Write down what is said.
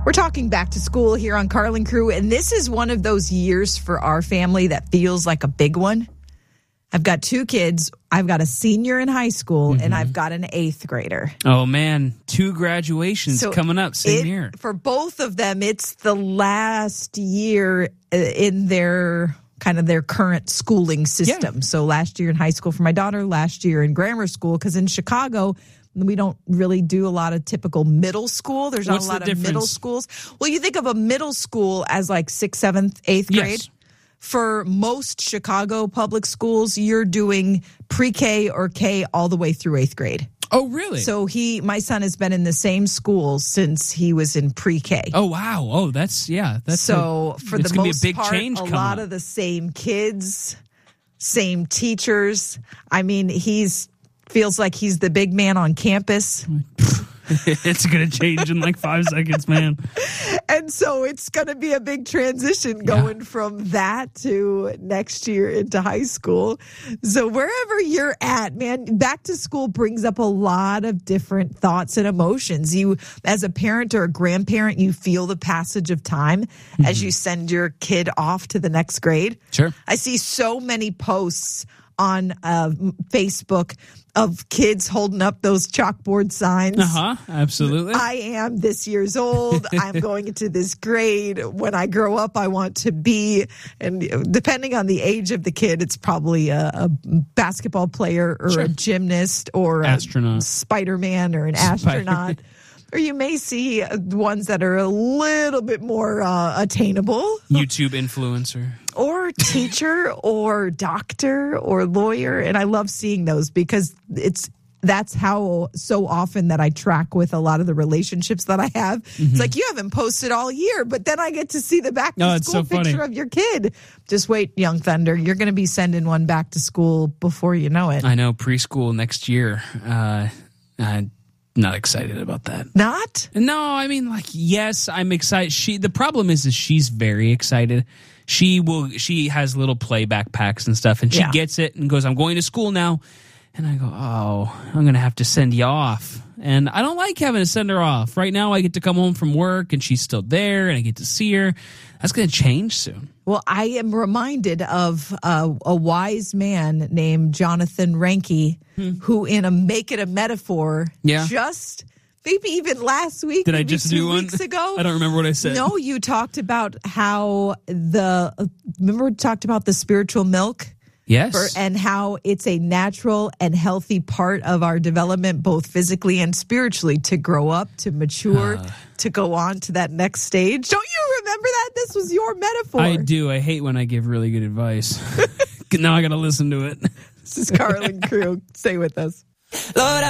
We're talking back to school here on Carlin Crew, and this is one of those years for our family that feels like a big one. I've got 2 kids. I've got a senior in high school, and I've got an 8th grader. Oh, man. 2 graduations coming up same year. For both of them, it's the last year in their current schooling system. Yeah. So last year in high school for my daughter, last year in grammar school, because in Chicago, we don't really do a lot of typical middle school. There's not a lot of middle schools. Well, you think of a middle school as like 6th, 7th, 8th grade. Yes. For most Chicago public schools, you're doing pre-K or K all the way through 8th grade. Oh, really? So my son has been in the same school since he was in pre-K. Oh, wow. Oh, that's for the most part, a lot of the same kids, same teachers. I mean, feels like he's the big man on campus. It's going to change in like 5 seconds, man. And so it's going to be a big transition going from that to next year into high school. So wherever you're at, man, back to school brings up a lot of different thoughts and emotions. You, as a parent or a grandparent, you feel the passage of time as you send your kid off to the next grade. Sure. I see so many posts on Facebook of kids holding up those chalkboard signs. Absolutely. I am this year's old. I'm going into this grade. When I grow up, I want to be, and depending on the age of the kid, it's probably a basketball player or a gymnast or astronaut, a Spider-Man or an astronaut. Or you may see ones that are a little bit more attainable. YouTube influencer. Or teacher or doctor or lawyer. And I love seeing those because that's how so often that I track with a lot of the relationships that I have. It's like, you haven't posted all year, but then I get to see the back to school picture of your kid. Just wait, Young Thunder. You're going to be sending one back to school before you know it. I know, preschool next year. Not excited about that. Not? No, I mean, yes, I'm excited. The problem is she's very excited. She has little play backpacks and stuff, and she gets it and goes, I'm going to school now. And I go, oh, I'm going to have to send you off. And I don't like having to send her off. Right now, I get to come home from work, and she's still there, and I get to see her. That's going to change soon. Well, I am reminded of a wise man named Jonathan Reinke, who in Make It a Metaphor, just maybe even last week, did I just do 2 one? Weeks ago? I don't remember what I said. No, you talked about how remember we talked about the spiritual milk? Yes. And how it's a natural and healthy part of our development, both physically and spiritually, to grow up, to mature, to go on to that next stage. Don't you remember that? This was your metaphor. I do. I hate when I give really good advice. Now I got to listen to it. This is Carlin Crew. Stay with us. Lord,